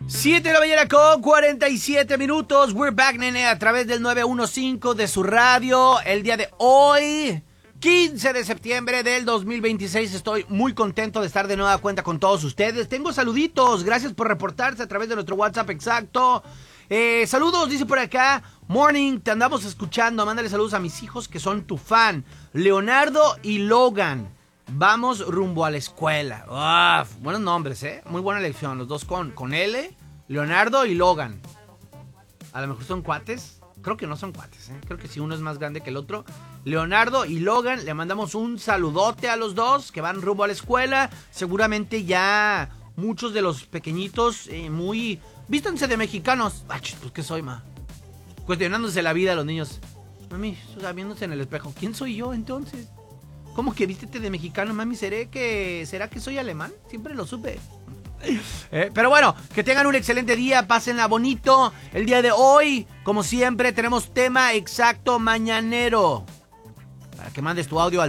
7 de la mañana con 47 minutos. We're back, nene, a través del 915 de su radio. El día de hoy, 15 de septiembre del 2026. Estoy muy contento de estar de nueva cuenta con todos ustedes. Tengo saluditos. Gracias por reportarse a través de nuestro WhatsApp exacto. Saludos, dice por acá. Morning, te andamos escuchando. Mándale saludos a mis hijos que son tu fan, Leonardo y Logan. Vamos rumbo a la escuela. Uf, buenos nombres, muy buena elección. Los dos con L, Leonardo y Logan. A lo mejor son cuates. Creo que no son cuates, creo que sí, uno es más grande que el otro. Leonardo y Logan, le mandamos un saludote a los dos que van rumbo a la escuela. Seguramente ya muchos de los pequeñitos muy... Vístanse de mexicanos. Pues ¿qué soy, ma? Cuestionándose la vida a los niños. Mami, viéndose en el espejo. ¿Quién soy yo entonces? ¿Cómo que vístete de mexicano, mami? ¿Será que soy alemán? Siempre lo supe. Pero bueno, que tengan un excelente día, pásenla bonito. El día de hoy, como siempre, tenemos tema exacto mañanero. Para que mandes tu audio al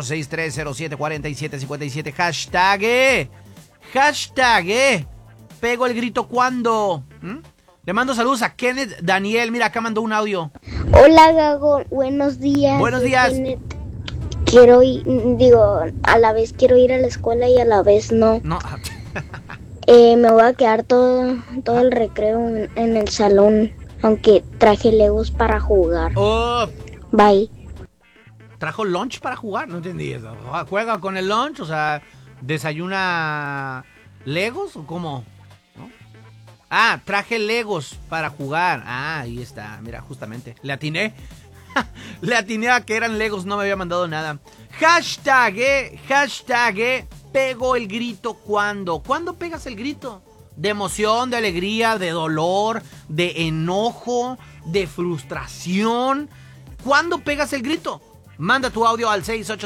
686-307-4757. Hashtag, pego el grito cuando. Le mando saludos a Kenneth Daniel. Mira, acá mandó un audio. Hola, Gago. Buenos días. Buenos días. Kenneth. Quiero ir, a la vez quiero ir a la escuela y a la vez no. No. Me voy a quedar todo el recreo en el salón, aunque traje Legos para jugar. Oh. Bye. ¿Trajo lunch para jugar? No entendí eso. ¿Juega con el lunch? O sea, ¿desayuna Legos o cómo? ¿No? Traje Legos para jugar. Ahí está. Mira, justamente. Le atiné. Le atiné a que eran Legos, no me había mandado nada. Hashtag, pego el grito cuando. ¿Cuándo pegas el grito? De emoción, de alegría, de dolor, de enojo, de frustración. ¿Cuándo pegas el grito? Manda tu audio al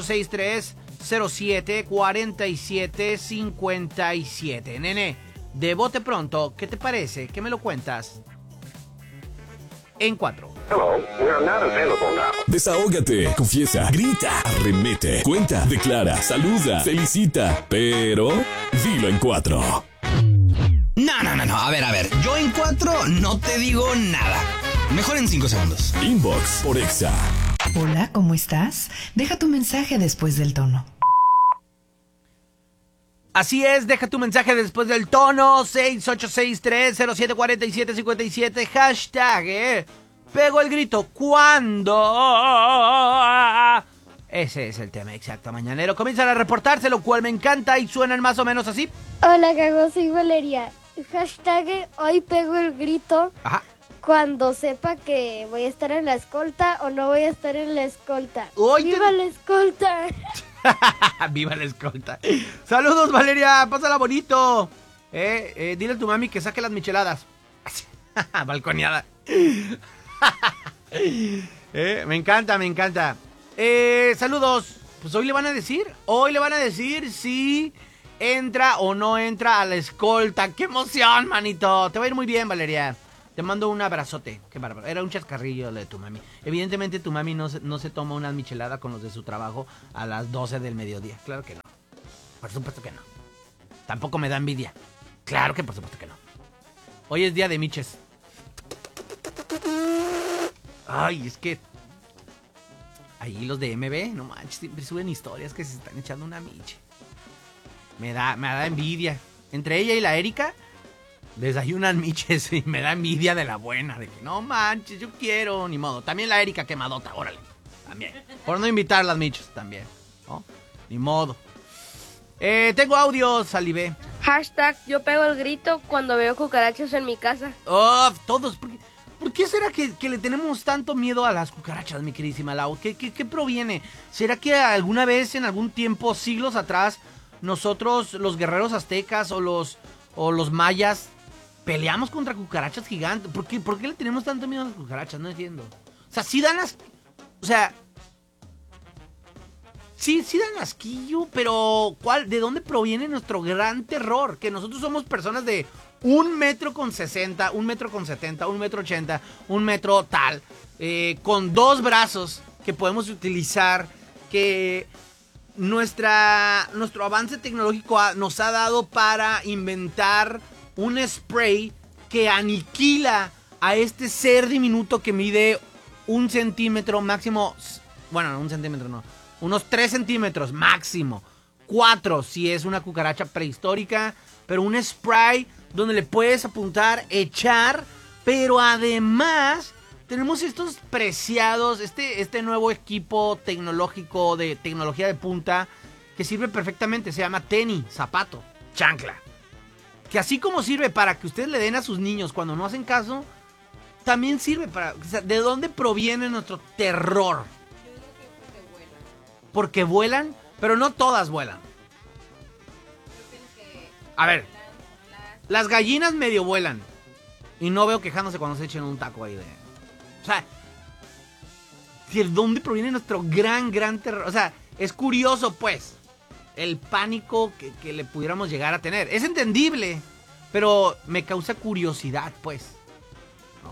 686-307-4757. Nene, de bote pronto, ¿qué te parece? ¿Qué me lo cuentas? En 4. Hello, we are not available now. Desahógate, confiesa, grita, arremete, cuenta, declara, saluda, felicita, pero dilo en 4. No. A ver. Yo en 4 no te digo nada. Mejor en 5 segundos. Inbox por Exa. Hola, ¿cómo estás? Deja tu mensaje después del tono. Así es, deja tu mensaje después del tono. 686-307-4757. Hashtag, pego el grito cuando. Ese es el tema exacto mañanero. Comienzan a reportarse, lo cual me encanta y suenan más o menos así. Hola, Gago, soy Valeria. Hashtag, hoy pego el grito. Ajá. Cuando sepa que voy a estar en la escolta o no voy a estar en la escolta. ¡Viva la escolta! ¡Viva la escolta! Saludos, Valeria, pásala bonito. Dile a tu mami que saque las micheladas. Balconeada. Me encanta. Saludos. Pues hoy le van a decir si entra o no entra a la escolta. ¡Qué emoción, manito! Te va a ir muy bien, Valeria. Te mando un abrazote. Qué bárbaro. Era un chascarrillo de tu mami. Evidentemente tu mami no se toma una michelada con los de su trabajo a las 12 del mediodía. Claro que no. Por supuesto que no. Tampoco me da envidia. Claro que por supuesto que no. Hoy es día de miches. Ay, es que... Ahí los de MB, no manches, siempre suben historias que se están echando una miche. Me da envidia. Entre ella y la Erika... Desayunan miches y me da envidia de la buena. De que no manches, yo quiero, ni modo. También la Erika quemadota, órale. También. Por no invitar las miches también, ¿no? Ni modo. Tengo audio, Salivé. Hashtag, yo pego el grito cuando veo cucarachas en mi casa. Todos. ¿Por qué será que le tenemos tanto miedo a las cucarachas, mi queridísima Lau? ¿Qué proviene? ¿Será que alguna vez, en algún tiempo, siglos atrás, nosotros, los guerreros aztecas o los mayas... peleamos contra cucarachas gigantes? ¿Por qué le tenemos tanto miedo a las cucarachas? No entiendo. O sea, sí dan sí dan asquillo, pero ¿de dónde proviene nuestro gran terror? Que nosotros somos personas de 1,60 m, 1,70 m, 1,80 m, 1 metro tal, con 2 brazos que podemos utilizar, que nuestro avance tecnológico nos ha dado para inventar un spray que aniquila a este ser diminuto que mide 1 centímetro máximo. Bueno, no 1 centímetro, no. Unos 3 centímetros máximo. 4 si es una cucaracha prehistórica. Pero un spray donde le puedes apuntar, echar. Pero además tenemos estos preciados, este nuevo equipo tecnológico de tecnología de punta que sirve perfectamente. Se llama tenis, zapato, chancla. Que así como sirve para que ustedes le den a sus niños cuando no hacen caso, también sirve para... O sea, ¿de dónde proviene nuestro terror? Porque vuelan, pero no todas vuelan. A ver, las gallinas medio vuelan. Y no veo quejándose cuando se echen un taco ahí de... O sea, ¿de dónde proviene nuestro gran terror? O sea, es curioso, pues, el pánico que le pudiéramos llegar a tener. Es entendible, pero me causa curiosidad, pues. ¿No?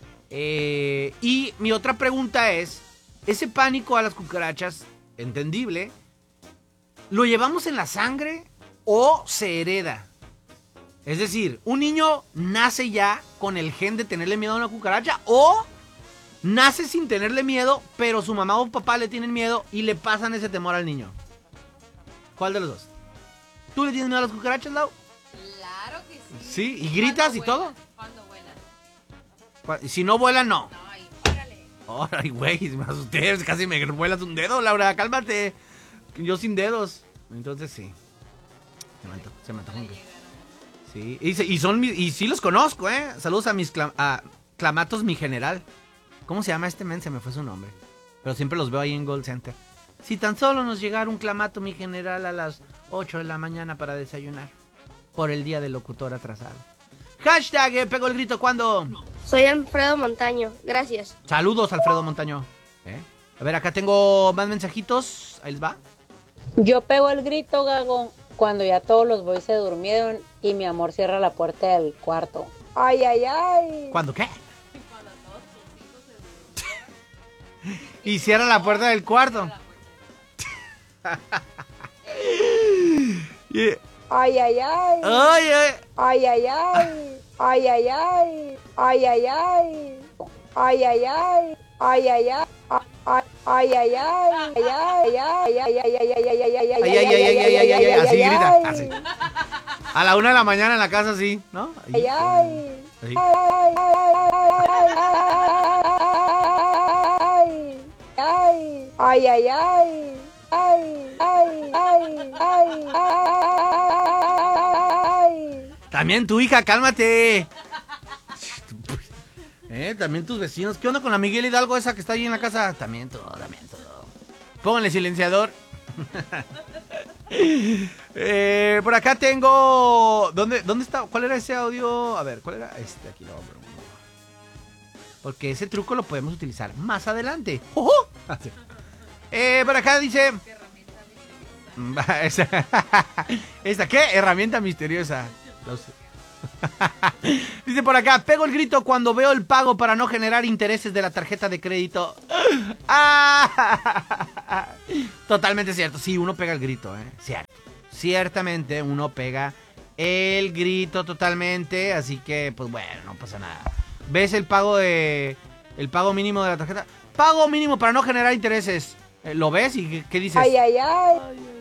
Y mi otra pregunta es, ese pánico a las cucarachas, entendible, ¿lo llevamos en la sangre o se hereda? Es decir, ¿un niño nace ya con el gen de tenerle miedo a una cucaracha o nace sin tenerle miedo, pero su mamá o papá le tienen miedo y le pasan ese temor al niño? ¿Cuál de los dos? ¿Tú le tienes miedo a las cucarachas, Lau? Claro que sí. ¿Sí? ¿Y gritas y todo? Cuando vuelan. Y si no vuelan, no. No, ahí, órale. Ay, güey, me asusté, casi me vuelas un dedo, Laura, cálmate. Yo sin dedos. Entonces sí. Se me antojó. Sí, y sí los conozco, ¿eh? Saludos a mis clamatos, mi general. ¿Cómo se llama este men? Se me fue su nombre. Pero siempre los veo ahí en Gold Center. Si tan solo nos llegara un clamato, mi general, a las 8 de la mañana para desayunar. Por el día del locutor atrasado. Hashtag, pego el grito, ¿cuándo? Soy Alfredo Montaño, gracias. Saludos, Alfredo Montaño. A ver, acá tengo más mensajitos. Ahí les va. Yo pego el grito, Gago, cuando ya todos los boys se durmieron y mi amor cierra la puerta del cuarto. ¡Ay, ay, ay! ¿Cuándo qué? Y cierra la puerta del cuarto. Yeah. ¡Ay, ay, ay! ¡Ay, ay! ¡Ay, ay, ay! ¡Ay, ay, ay! ¡Ay, ay, ay! ¡Ay, ay, ay! ¡Ay, ay, ay! Ay, ay, ay, ay, ay, ay, ay, ay, ay, así grita, así. A la 1 de la mañana en la casa, así, ¿no? Ay, ay, así. Ay, ay, ay, ay, ay, ay, ay, ay. También tu hija, cálmate. También tus vecinos. ¿Qué onda con la Miguel Hidalgo esa que está ahí en la casa? También todo. Pónganle silenciador. Por acá tengo... ¿Dónde está? ¿Cuál era ese audio? A ver, ¿cuál era? Aquí lo vamos a poner. Porque ese truco lo podemos utilizar más adelante. Por acá dice... ¿Esta qué? Herramienta misteriosa. Dice por acá, pego el grito cuando veo el pago para no generar intereses de la tarjeta de crédito. Totalmente cierto. Sí, uno pega el grito, cierto. Ciertamente uno pega el grito totalmente. Así que, pues bueno, no pasa nada. ¿Ves el pago mínimo de la tarjeta? Pago mínimo para no generar intereses. ¿Lo ves? ¿Y qué dices? Ay, ay, ay.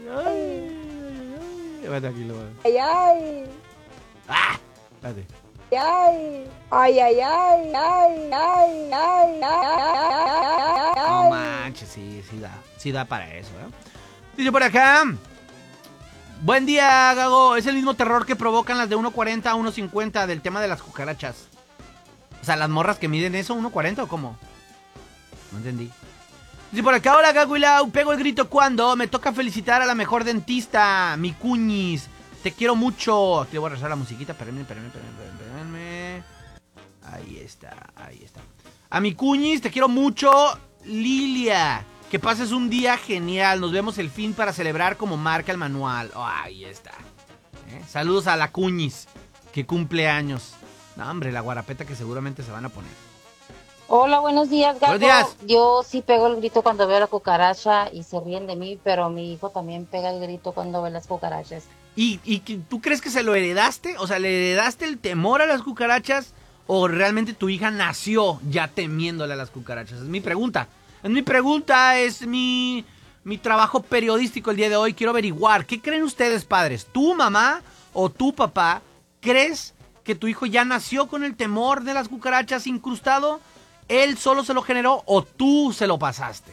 Vete aquí, lo veo. Ay, ay. Espérate. Ay, ay, ay, ay, ay, ay, ay, ay. No manches, sí da para eso, Dice por acá, buen día, Gago, es el mismo terror que provocan las de 1.40 a 1.50 del tema de las cucarachas. O sea, las morras que miden eso, 1.40 o cómo? No entendí. Dice por acá, hola, Gago y Lau, pego el grito cuando me toca felicitar a la mejor dentista, mi cuñis. Te quiero mucho. Aquí le voy a rezar la musiquita. Espérenme. Ahí está. A mi cuñis, te quiero mucho. Lilia. Que pases un día genial. Nos vemos el fin para celebrar como marca el manual. Ahí está. Saludos a la cuñis, que cumple años. No, hombre, la guarapeta que seguramente se van a poner. Hola, buenos días, Gago. Buenos días. Yo sí pego el grito cuando veo la cucaracha y se ríen de mí, pero mi hijo también pega el grito cuando ve las cucarachas. ¿Y tú crees que se lo heredaste? O sea, ¿le heredaste el temor a las cucarachas o realmente tu hija nació ya temiéndole a las cucarachas? Es mi pregunta. Es mi trabajo periodístico el día de hoy. Quiero averiguar, ¿qué creen ustedes, padres? ¿Tu mamá o tu papá crees que tu hijo ya nació con el temor de las cucarachas incrustado? ¿Él solo se lo generó o tú se lo pasaste?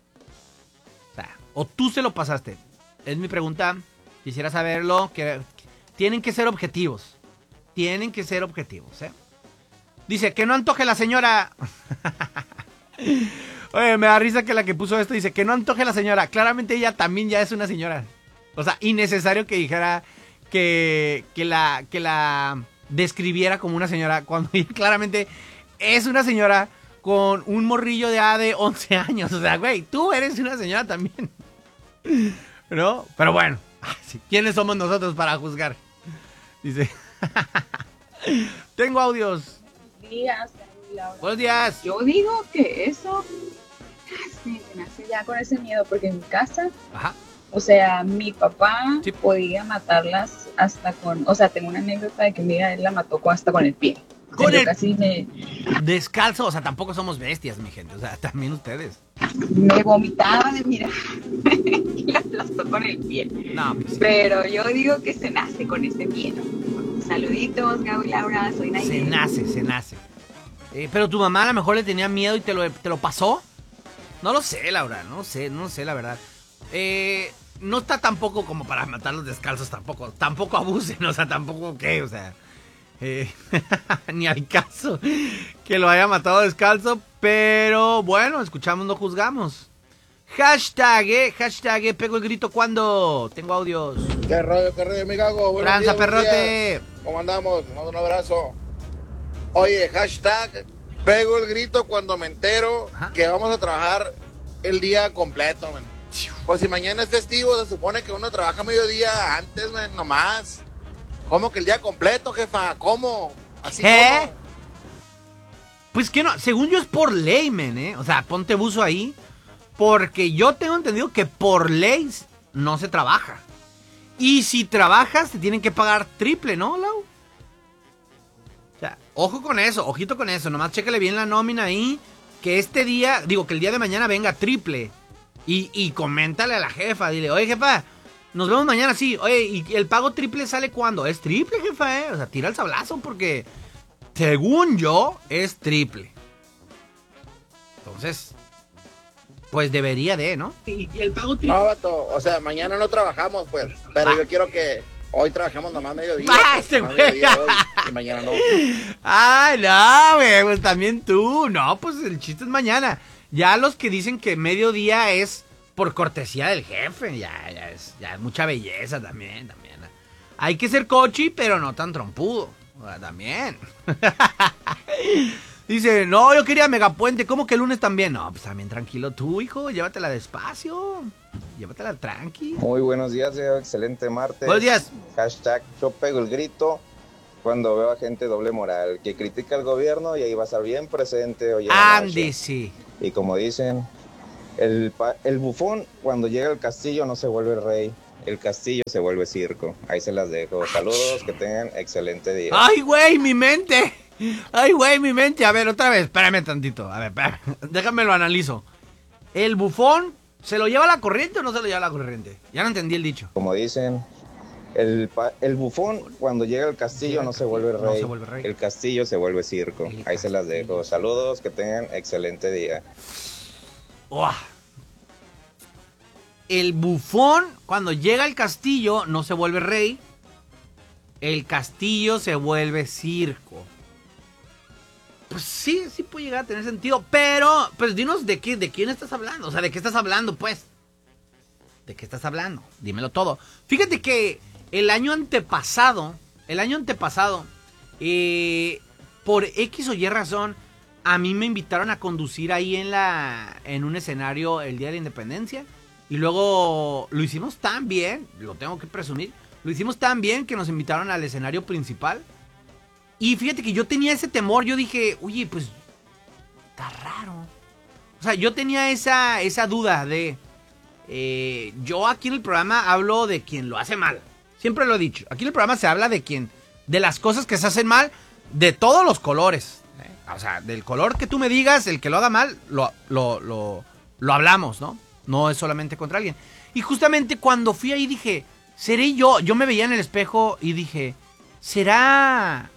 O tú se lo pasaste. Es mi pregunta. Quisiera saberlo. Que tienen que ser objetivos. Tienen que ser objetivos, ¿eh? Dice, que no antoje la señora. Oye, me da risa que la que puso esto dice, que no antoje la señora. Claramente ella también ya es una señora. O sea, innecesario que dijera que la describiera como una señora cuando ella claramente es una señora con un morrillo de 11 años. O sea, güey, tú eres una señora también. ¿No? Pero bueno, ¿quiénes somos nosotros para juzgar? Dice, tengo audios. Buenos días, Laura. Buenos días. Yo digo que eso se nace ya con ese miedo, porque en mi casa, Ajá. o sea, mi papá podía matarlas hasta con, o sea, tengo una anécdota de que mira, él la mató hasta con el pie. Con el casi descalzo, o sea, tampoco somos bestias, mi gente, o sea, también ustedes. Me vomitaba de mirar y la aplastó con el pie. No, pues sí. Pero yo digo que se nace con ese miedo. Saluditos, Gabo y Laura, soy Nayeli. Se nace. Pero tu mamá a lo mejor le tenía miedo y te lo pasó. No lo sé, Laura, no sé, la verdad. No está tampoco como para matarlos descalzos tampoco abusen, o sea, tampoco qué, o sea... ni al caso que lo haya matado descalzo, pero bueno, escuchamos, no juzgamos. Hashtag, pego el grito cuando tengo audios. ¿Qué rollo, mi gago? Tranza, perrote. ¿Cómo andamos? Te mando un abrazo. Oye, hashtag, pego el grito cuando me entero que vamos a trabajar el día completo, man. Pues si mañana es festivo, se supone que uno trabaja mediodía antes, man, nomás. ¿Cómo que el día completo, jefa? ¿Cómo? ¿Así ¿Qué? como? Pues que no, según yo es por ley, men, ¿eh? O sea, ponte buzo ahí. Porque yo tengo entendido que por ley no se trabaja. Y si trabajas, te tienen que pagar triple, ¿no, Lau? O sea, ojo con eso, ojito con eso. Nomás chécale bien la nómina ahí. Que este día, que el día de mañana venga triple. Y coméntale a la jefa, dile, oye, jefa, nos vemos mañana, sí. Oye, ¿y el pago triple sale cuándo? Es triple, jefa, O sea, tira el sablazo porque, según yo, es triple. Entonces, pues debería de, ¿no? Y el pago triple. No, vato, o sea, mañana no trabajamos, pues. Pero yo quiero que hoy trabajemos nomás mediodía. Este nomás güey. mediodía hoy, y mañana no. Ay, no, güey, pues también tú. No, pues el chiste es mañana. Ya los que dicen que mediodía es por cortesía del jefe, ya es mucha belleza también. Hay que ser cochi, pero no tan trompudo. O sea, también. Dice, no, yo quería megapuente, ¿cómo que el lunes también? No, pues también tranquilo tú, hijo, llévatela despacio. Llévatela tranqui. Muy buenos días, excelente martes. Buenos días. Hashtag, yo pego el grito cuando veo a gente doble moral, que critica al gobierno y ahí va a estar bien presente hoy en la noche. Ándese. Y como dicen, el bufón cuando llega al castillo no se vuelve rey, el castillo se vuelve circo. Ahí se las dejo. Saludos, que tengan excelente día. ¡Ay, güey, mi mente! A ver, otra vez, espérame tantito. A ver, espérame. Déjame lo analizo. ¿El bufón se lo lleva la corriente o no se lo lleva la corriente? Ya no entendí el dicho. Como dicen, el bufón cuando llega al castillo no se vuelve rey, el castillo se vuelve circo. Ahí se las dejo. Saludos, que tengan excelente día. ¡Oh! El bufón cuando llega al castillo no se vuelve rey, el castillo se vuelve circo. Pues sí puede llegar a tener sentido, pero pues dinos de quién estás hablando, o sea, ¿de qué estás hablando, pues? ¿De qué estás hablando? Dímelo todo. Fíjate que el año antepasado, por X o Y razón, a mí me invitaron a conducir ahí en un escenario el Día de la Independencia. Y luego lo hicimos tan bien, lo tengo que presumir, lo hicimos tan bien que nos invitaron al escenario principal. Y fíjate que yo tenía ese temor, yo dije, oye, pues, está raro. O sea, yo tenía esa duda de, yo aquí en el programa hablo de quien lo hace mal. Siempre lo he dicho. Aquí en el programa se habla de las cosas que se hacen mal, de todos los colores. O sea, del color que tú me digas, el que lo haga mal, lo hablamos, ¿no? No es solamente contra alguien. Y justamente cuando fui ahí dije, ¿seré yo? Yo me veía en el espejo y dije, ¿será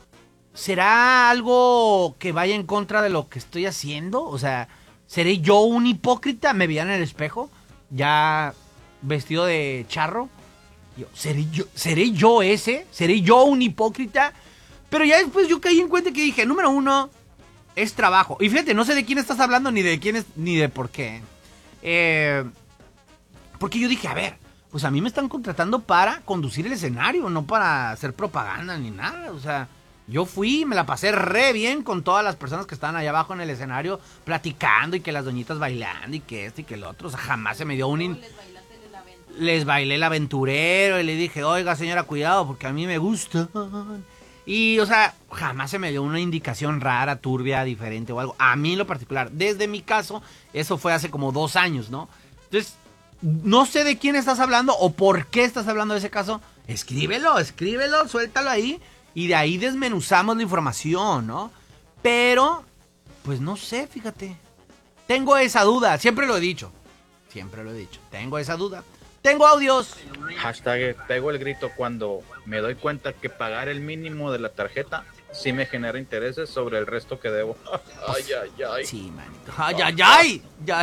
algo que vaya en contra de lo que estoy haciendo? O sea, ¿seré yo un hipócrita? Me veía en el espejo, ya vestido de charro. ¿Seré yo ese? ¿Seré yo un hipócrita? Pero ya después yo caí en cuenta que dije, número 1, es trabajo. Y fíjate, no sé de quién estás hablando, ni de quién es, ni de por qué. Porque yo dije, a ver, pues a mí me están contratando para conducir el escenario, no para hacer propaganda ni nada. O sea, yo fui, me la pasé re bien con todas las personas que estaban allá abajo en el escenario, platicando y que las doñitas bailando y que esto y que el otro. O sea, jamás se me dio les bailé el aventurero y le dije, oiga señora, cuidado porque a mí me gusta. Y, o sea, jamás se me dio una indicación rara, turbia, diferente o algo. A mí en lo particular, desde mi caso, eso fue hace como 2 años, ¿no? Entonces, no sé de quién estás hablando o por qué estás hablando de ese caso. Escríbelo, suéltalo ahí y de ahí desmenuzamos la información, ¿no? Pero, pues no sé, fíjate. Tengo esa duda, siempre lo he dicho, tengo esa duda. Tengo audios. Hashtag pego el grito cuando me doy cuenta que pagar el mínimo de la tarjeta sí me genera intereses sobre el resto que debo. Ay, ay, ay. Sí, manito. Ay, ay, ay. Ya.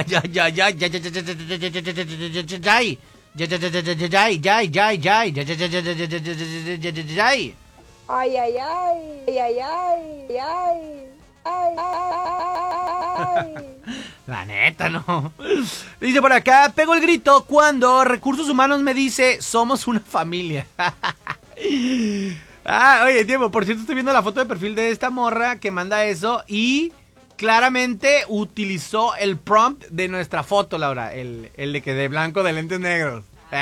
Ay, ay, ay, ay, ay, ay, ay. La neta, no. Dice por acá, pego el grito cuando Recursos Humanos me dice, somos una familia. Oye, tiempo, por cierto, estoy viendo la foto de perfil de esta morra que manda eso y claramente utilizó el prompt de nuestra foto, Laura, el de que de blanco de lentes negros.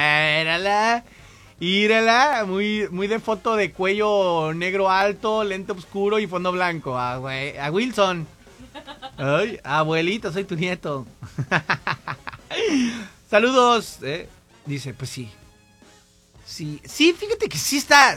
Írala, muy de foto de cuello negro alto, lente oscuro y fondo blanco. A Wilson. Ay, abuelito, soy tu nieto. Saludos. Dice, pues sí. Sí, fíjate que sí está.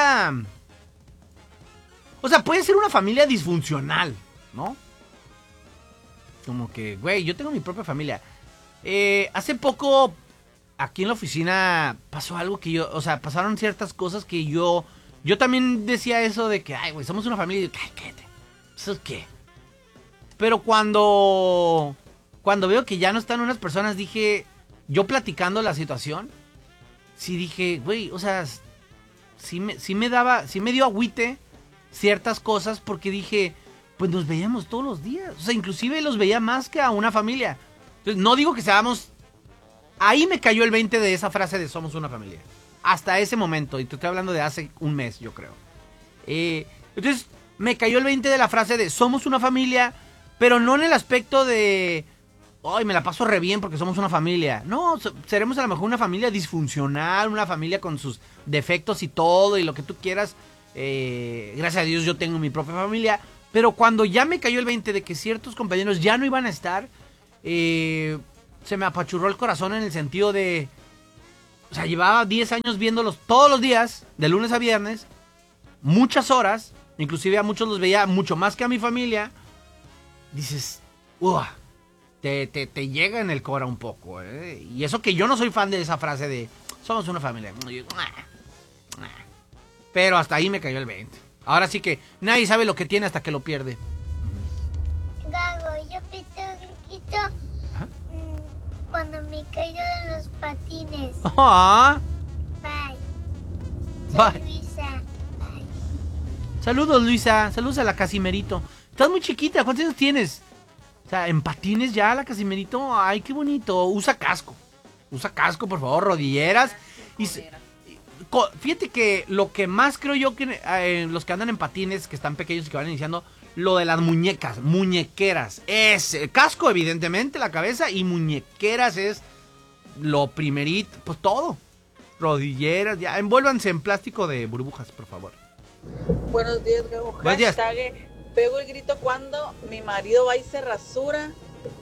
O sea, puede ser una familia disfuncional, ¿no? Como que, güey, yo tengo mi propia familia. Hace poco, aquí en la oficina, pasó algo que pasaron ciertas cosas que yo también decía eso de que, ay, güey, somos una familia. Y yo, ay, cállate. ¿Eso es qué? Pero cuando veo que ya no están unas personas, dije, yo platicando la situación, sí dije, güey, o sea, sí me dio agüite ciertas cosas porque dije, pues nos veíamos todos los días. O sea, inclusive los veía más que a una familia. Entonces, no digo que seamos... Ahí me cayó el 20 de esa frase de somos una familia. Hasta ese momento, y te estoy hablando de hace un mes, yo creo. Entonces, me cayó el 20 de la frase de somos una familia... Pero no en el aspecto de, ay, me la paso re bien porque somos una familia. No, seremos a lo mejor una familia disfuncional, una familia con sus defectos y todo y lo que tú quieras. Gracias a Dios yo tengo mi propia familia. Pero cuando ya me cayó el 20 de que ciertos compañeros ya no iban a estar, se me apachurró el corazón en el sentido de, o sea, llevaba 10 años viéndolos todos los días, de lunes a viernes, muchas horas, inclusive a muchos los veía mucho más que a mi familia. Dices, te llega en el cora un poco, Y eso que yo no soy fan de esa frase de somos una familia. Pero hasta ahí me cayó el 20. Ahora sí que nadie sabe lo que tiene hasta que lo pierde. Gago, yo pito grito cuando me caigo de los patines. Bye. Soy Luisa. Bye. Saludos, Luisa. Saludos a la Casimerito. Estás muy chiquita, ¿cuántos años tienes? O sea, en patines ya, la Casimerito. Ay, qué bonito. Usa casco, por favor, rodilleras. Fíjate que lo que más creo yo que los que andan en patines, que están pequeños y que van iniciando, lo de las muñequeras. Es casco, evidentemente, la cabeza, y muñequeras es lo primerito, pues todo. Rodilleras, ya, envuélvanse en plástico de burbujas, por favor. Buenos días, Gabo. Hashtag pego el grito cuando mi marido va y se rasura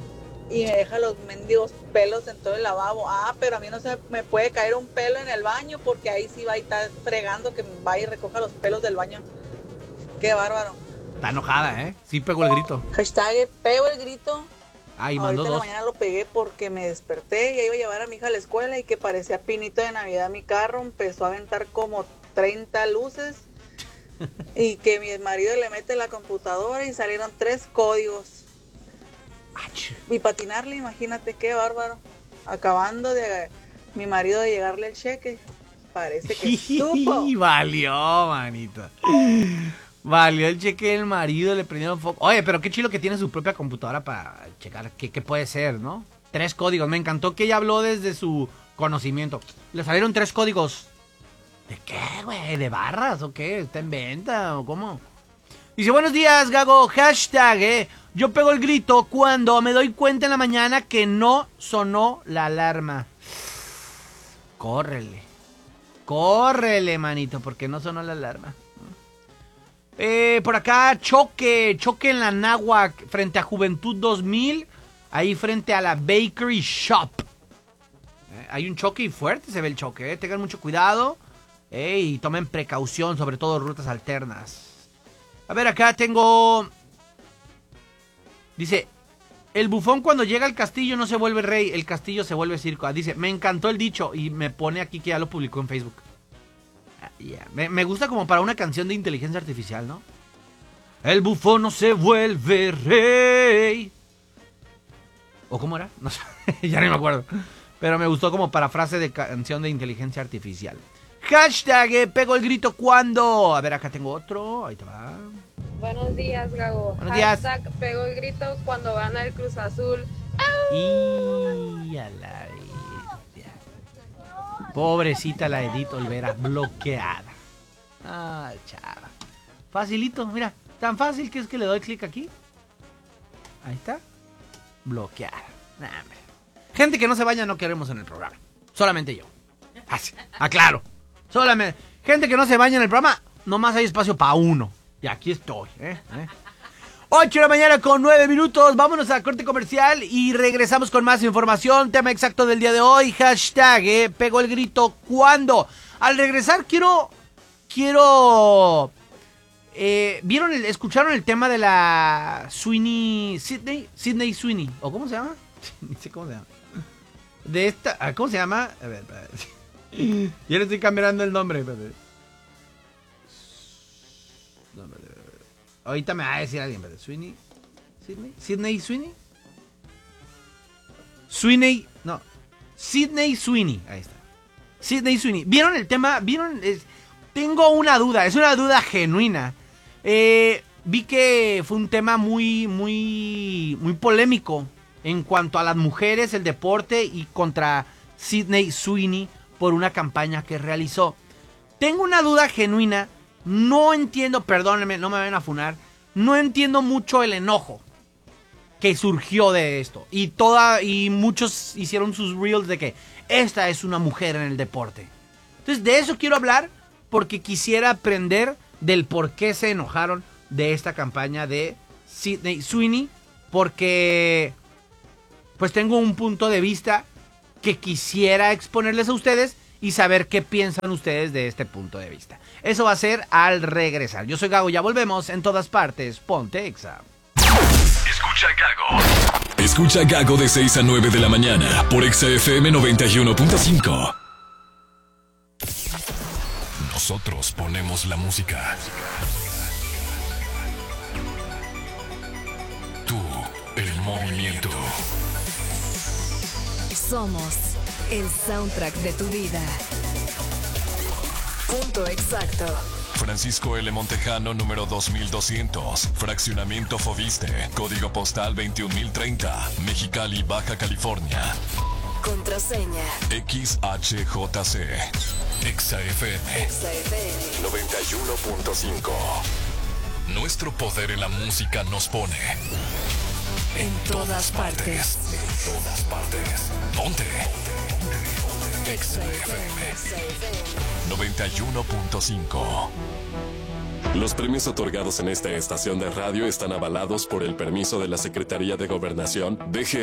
y me deja los mendigos pelos en todo el lavabo. Pero a mí no se me puede caer un pelo en el baño porque ahí sí va a estar fregando que vaya y recoja los pelos del baño. Qué bárbaro. Está enojada, Sí pegó el grito. Hashtag pego el grito. Ahí Ahorita mandó en la 2. mañana lo pegué porque me desperté y iba a llevar a mi hija a la escuela y que parecía pinito de Navidad mi carro. Empezó a aventar como 30 luces y que mi marido le mete la computadora y salieron 3 códigos. Y patinarle, imagínate qué bárbaro. Acabando de mi marido de llegarle el cheque. Parece que supo. Valió, manito. Valió el cheque del marido, le prendieron foco. Oye, pero qué chido que tiene su propia computadora para checar qué puede ser, ¿no? 3 códigos. Me encantó que ella habló desde su conocimiento. Le salieron 3 códigos. ¿De qué, güey? ¿De barras o qué? ¿Está en venta o cómo? Dice, buenos días, Gago. Hashtag, yo pego el grito cuando me doy cuenta en la mañana que no sonó la alarma. Córrele. Córrele, manito, porque no sonó la alarma. Por acá, choque en la Náhuac, frente a Juventud 2000, ahí frente a la Bakery Shop. Hay un choque y fuerte se ve el choque, tengan mucho cuidado y tomen precaución, sobre todo rutas alternas. A ver, acá tengo... Dice, el bufón cuando llega al castillo no se vuelve rey, el castillo se vuelve circo. Dice, me encantó el dicho y me pone aquí que ya lo publicó en Facebook. Yeah. Me gusta como para una canción de inteligencia artificial, ¿no? El bufón no se vuelve rey. ¿O cómo era? No sé, ya no me acuerdo. Pero me gustó como para frase de canción de inteligencia artificial. Hashtag, pego el grito cuando... A ver, acá tengo otro. Ahí te va. Buenos días, Gago. Buenos días. Hashtag, pego el grito cuando gana el Cruz Azul. Y a la bestia. Pobrecita la Edith Olvera, bloqueada. Ah, chava. Facilito, mira. Tan fácil que es que le doy clic aquí. Ahí está. Bloqueada. Nah, gente que no se baña no queremos en el programa. Solamente yo. Aclaro. Solamente. Gente que no se baña en el programa, nomás hay espacio para uno. Y aquí estoy. 8 de la mañana con 9 minutos. Vámonos a corte comercial y regresamos con más información. Tema exacto del día de hoy. Hashtag, pegó el grito cuando. Al regresar quiero... ¿Escucharon el tema de la Sweeney Sweeney? ¿O cómo se llama? Ni sé cómo se llama. De esta... ¿Cómo se llama? A ver, ya le estoy cambiando el nombre. Ahorita me va a decir alguien, Sweeney. ¿Sydney Sweeney? Sydney Sweeney. Ahí está. Sydney Sweeney. ¿Vieron el tema? Tengo una duda. Es una duda genuina. Vi que fue un tema muy polémico en cuanto a las mujeres, el deporte y contra Sydney Sweeney por una campaña que realizó. Tengo una duda genuina. No entiendo, perdónenme, no me vayan a funar. No entiendo mucho el enojo que surgió de esto. Y muchos hicieron sus reels de que esta es una mujer en el deporte. Entonces de eso quiero hablar porque quisiera aprender del por qué se enojaron de esta campaña de Sydney Sweeney. Porque pues tengo un punto de vista que quisiera exponerles a ustedes y saber qué piensan ustedes de este punto de vista. Eso va a ser al regresar. Yo soy Gago, ya volvemos en todas partes. Ponte Exa. Escucha Gago. Escucha Gago de 6 a 9 de la mañana por Exa FM 91.5. Nosotros ponemos la música. Tú, el movimiento. Somos el soundtrack de tu vida. Punto exacto. Francisco L. Montejano, número 2200. Fraccionamiento Fobiste. Código postal 21030. Mexicali, Baja California. Contraseña. XHJC. Exa FM. 91.5. Nuestro poder en la música nos pone en todas partes. En todas partes. Ponte. Exa FM 91.5. Los premios otorgados en esta estación de radio están avalados por el permiso de la Secretaría de Gobernación,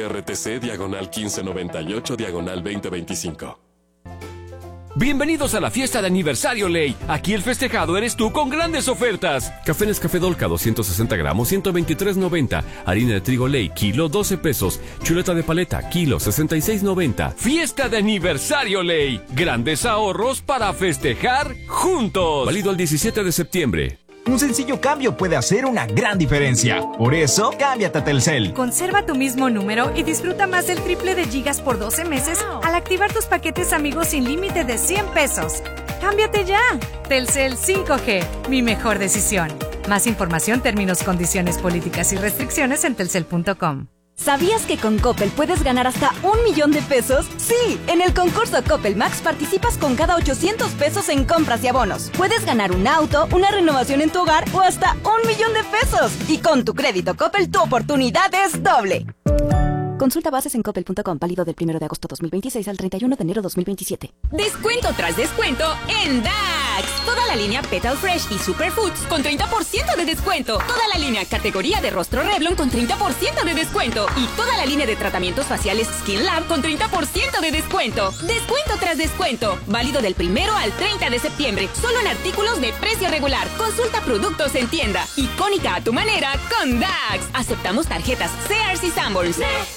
DGRTC/1598/2025. Bienvenidos a la fiesta de aniversario Ley. Aquí el festejado eres tú con grandes ofertas. Café Nescafé Dolca 260 gramos, 123.90. Harina de trigo Ley, kilo 12 pesos. Chuleta de paleta, kilo 66.90. Fiesta de aniversario Ley. Grandes ahorros para festejar juntos. Válido el 17 de septiembre. Un sencillo cambio puede hacer una gran diferencia. Por eso, cámbiate a Telcel. Conserva tu mismo número y disfruta más del triple de gigas por 12 meses al activar tus paquetes amigos sin límite de 100 pesos. ¡Cámbiate ya! Telcel 5G, mi mejor decisión. Más información, términos, condiciones, políticas y restricciones en telcel.com. ¿Sabías que con Coppel puedes ganar hasta 1 millón de pesos? Sí, en el concurso Coppel Max participas con cada 800 pesos en compras y abonos. Puedes ganar un auto, una renovación en tu hogar o hasta 1 millón de pesos. Y con tu crédito Coppel, tu oportunidad es doble. Consulta bases en coppel.com, válido del 1 de agosto 2026 al 31 de enero 2027. Descuento tras descuento en DAX. Toda la línea Petal Fresh y Superfoods con 30% de descuento. Toda la línea categoría de rostro Revlon con 30% de descuento. Y toda la línea de tratamientos faciales Skin Lab con 30% de descuento. Descuento tras descuento. Válido del 1 al 30 de septiembre. Solo en artículos de precio regular. Consulta productos en tienda. Icónica a tu manera con DAX. Aceptamos tarjetas Sears y Sanborns.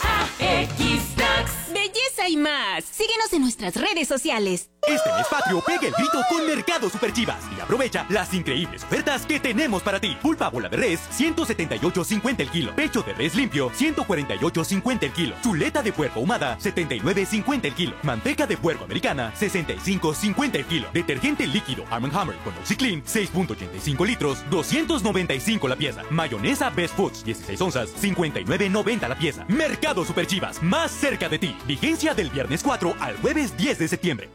DAX. Belleza y más. Síguenos en nuestras redes sociales. Este mes patrio pega el grito con Mercado Super Chivas y aprovecha las increíbles ofertas que tenemos para ti. Pulpa bola de res, 178.50 el kilo. Pecho de res limpio, 148.50 el kilo. Chuleta de puerco ahumada, 79.50 el kilo. Manteca de puerco americana, 65.50 el kilo. Detergente líquido Arm & Hammer con OxiClean, 6.85 litros, 295 la pieza. Mayonesa Best Foods, 16 onzas, 59.90 la pieza. Mercado Super Chivas, más cerca de ti. Vigencia del viernes 4 al jueves 10 de septiembre.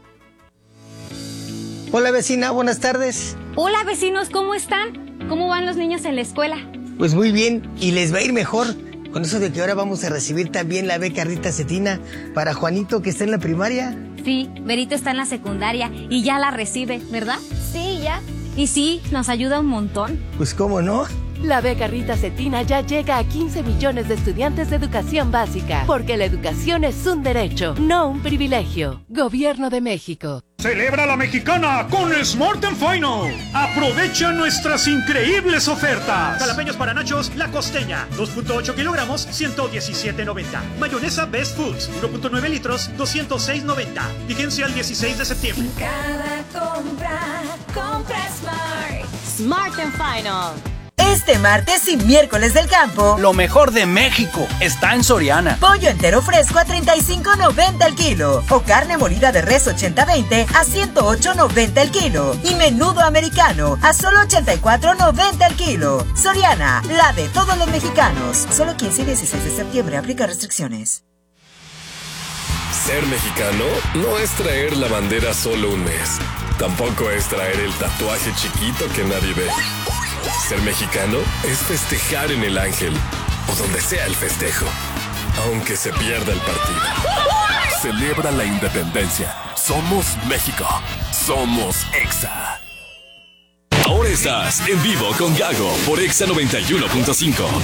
Hola vecina, buenas tardes. Hola vecinos, ¿cómo están? ¿Cómo van los niños en la escuela? Pues muy bien, y les va a ir mejor. Con eso de que ahora vamos a recibir también la beca Rita Cetina para Juanito que está en la primaria. Sí, Berito está en la secundaria y ya la recibe, ¿verdad? Sí, ya. Y sí, nos ayuda un montón. Pues cómo no. La beca Rita Cetina ya llega a 15 millones de estudiantes de educación básica, porque la educación es un derecho, no un privilegio. Gobierno de México. Celebra la mexicana con Smart & Final. Aprovecha nuestras increíbles ofertas. Jalapeños para nachos La Costeña, 2.8 kilogramos, 117.90. Mayonesa Best Foods, 1.9 litros, 206.90. Vigencia el 16 de septiembre. Cada compra Smart. Smart & Final. Este martes y miércoles del campo, lo mejor de México está en Soriana. Pollo entero fresco a $35.90 el kilo. O carne molida de res 80-20 a $108.90 el kilo. Y menudo americano a solo $84.90 el kilo. Soriana, la de todos los mexicanos. Solo 15 y 16 de septiembre. Aplica restricciones. Ser mexicano no es traer la bandera solo un mes. Tampoco es traer el tatuaje chiquito que nadie ve. Ser mexicano es festejar en el Ángel o donde sea el festejo, aunque se pierda el partido. Celebra la independencia. Somos México. Somos Exa. Ahora estás en vivo con Gago por Exa 91.5.